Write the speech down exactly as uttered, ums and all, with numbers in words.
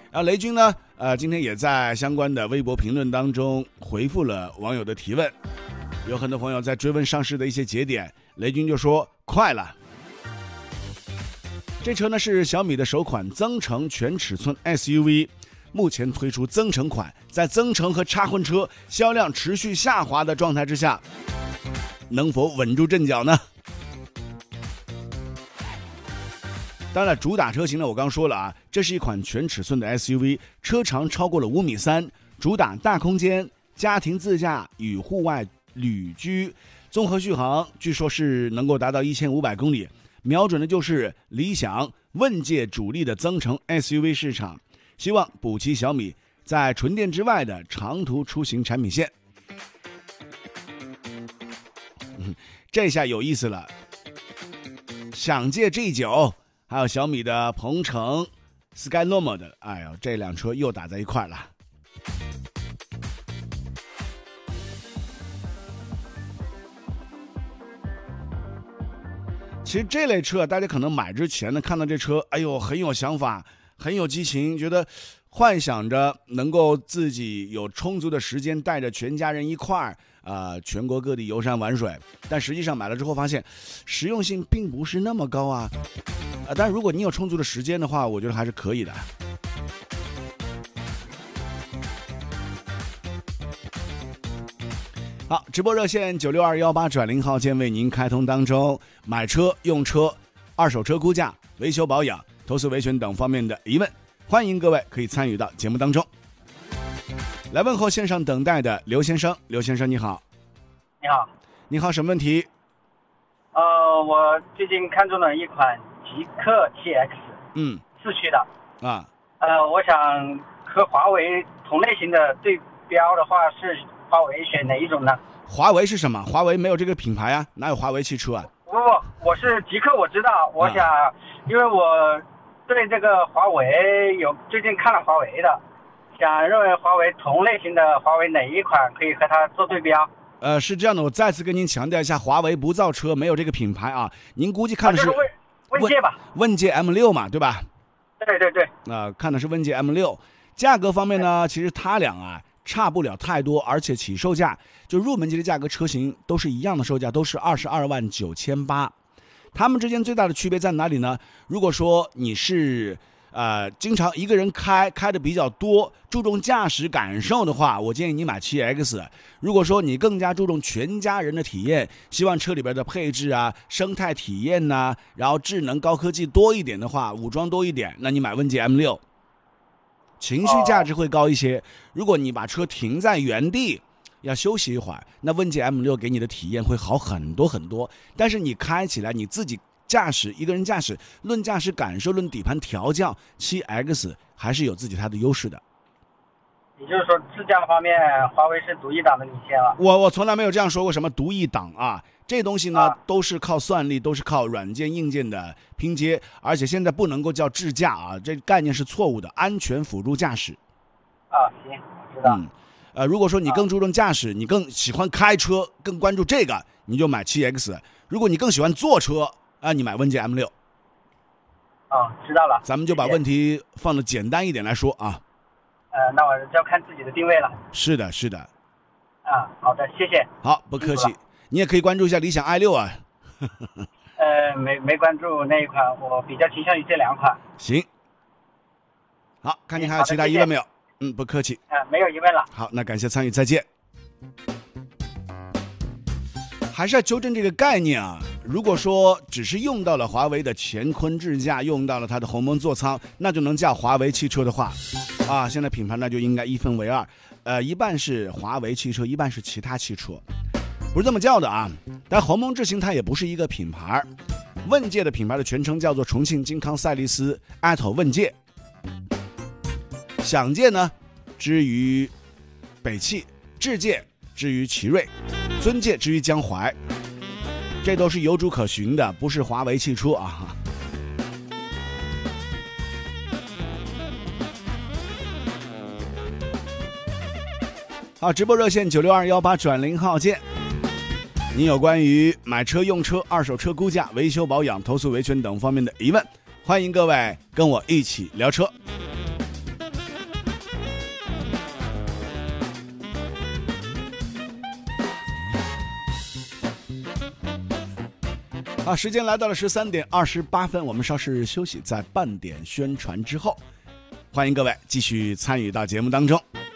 然后雷军呢，呃，今天也在相关的微博评论当中回复了网友的提问，有很多朋友在追问上市的一些节点，雷军就说快了。这车呢是小米的首款增程全尺寸 S U V， 目前推出增程款，在增程和插混车销量持续下滑的状态之下，能否稳住阵脚呢？当然，主打车型呢，我刚说了啊，这是一款全尺寸的 S U V， 车长超过了五米三，主打大空间、家庭自驾与户外旅居，综合续航据说是能够达到一千五百公里，瞄准的就是理想、问界主力的增程 S U V 市场，希望补齐小米在纯电之外的长途出行产品线。嗯，这下有意思了，想借 G 九。还有小米的鹏程 Skynormal 的，哎呦，这辆车又打在一块了。其实这类车大家可能买之前呢，看到这车，哎呦，很有想法，很有激情，觉得幻想着能够自己有充足的时间带着全家人一块儿啊、呃，全国各地游山玩水。但实际上买了之后发现，实用性并不是那么高啊。啊，但如果你有充足的时间的话，我觉得还是可以的。好，直播热线九六二幺八转零号键为您开通当中，买车、用车、二手车估价、维修保养、投诉维权等方面的疑问，欢迎各位可以参与到节目当中。来问候线上等待的刘先生，刘先生你好。 你好。 你好，什么问题？ 呃，我最近看中了一款极氪 T X， 嗯， 四驱的啊， 呃，我想和华为同类型的对标的话，是华为选哪一种呢？ 华为是什么？华为没有这个品牌啊，哪有华为汽车啊？ 不不，我是极氪，我知道，我想，啊、因为我对这个华为有最近看了华为的，想认为华为同类型的华为哪一款可以和它做对标？ 呃，是这样的，我再次跟您强调一下，华为不造车，没有这个品牌啊。您估计看的是、 啊、就是问问界吧， 问界 M 六 嘛，对吧？ 对对对。啊、 呃，看的是问界 M 六，价格方面呢，其实它俩啊差不了太多，而且起售价就入门级的价格车型都是一样的售价，都是二十二万九千八。它们之间最大的区别在哪里呢？如果说你是呃，经常一个人开开的比较多，注重驾驶感受的话，我建议你买 七 X。 如果说你更加注重全家人的体验，希望车里边的配置啊、生态体验呐、啊，然后智能高科技多一点的话，武装多一点，那你买问界 M 六， 情绪价值会高一些。如果你把车停在原地要休息一会儿，那问界 M 六 给你的体验会好很多很多。但是你开起来你自己驾驶，一个人驾驶，论驾驶感受，论底盘调教， 七 X 还是有自己它的优势的。 也就是说，自驾方面，华为是独一档的领先了。 我我从来没有这样说过什么独一档啊，这东西呢、 啊、 都是靠算力，都是靠软件硬件的拼接，而且现在不能够叫智驾啊，这概念是错误的，安全辅助驾驶。 啊，行，我知道。 嗯，呃，如果说你更注重驾驶，啊、你更喜欢开车，更关注这个，你就买 七 X。如果你更喜欢坐车，啊，你买问界 M 六。 啊，知道了。 咱们就把问题放的简单一点来说啊。 呃，那我就要看自己的定位了。 是的，是的。 啊，好的，谢谢。 好，不客气。你也可以关注一下理想 i 六啊。 呃，没没关注那一款，我比较倾向于这两款。 行。好，看你还有其他疑问没有？ 谢谢。 嗯，不客气。 呃，没有疑问了。 好，那感谢参与，再见。还是要纠正这个概念啊！如果说只是用到了华为的乾坤智驾，用到了它的鸿蒙座舱，那就能叫华为汽车的话，啊，现在品牌那就应该一分为二，呃，一半是华为汽车，一半是其他汽车，不是这么叫的啊。但鸿蒙智行它也不是一个品牌，问界的品牌的全称叫做重庆金康赛力斯 Atto 问界，享界呢之于北汽，智界之于奇瑞，尊界之于江淮，这都是有主可循的，不是华为汽车啊。好，直播热线九六二幺八转零号键，您有关于买车、用车、二手车估价、维修保养、投诉维权等方面的疑问，欢迎各位跟我一起聊车。 啊，时间来到了十三点二十八分，我们稍事休息，在半点宣传之后，欢迎各位继续参与到节目当中。